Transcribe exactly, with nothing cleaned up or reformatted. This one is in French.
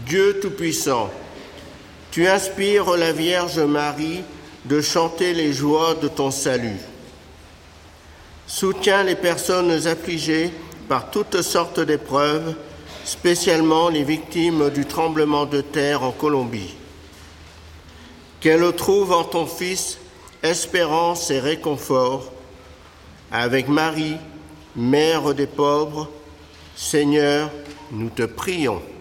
Dieu Tout-Puissant, tu inspires la Vierge Marie de chanter les joies de ton salut. Soutiens les personnes affligées par toutes sortes d'épreuves, spécialement les victimes du tremblement de terre en Colombie. Qu'elles trouvent en ton Fils espérance et réconfort. Avec Marie, Mère des pauvres, Seigneur, nous te prions.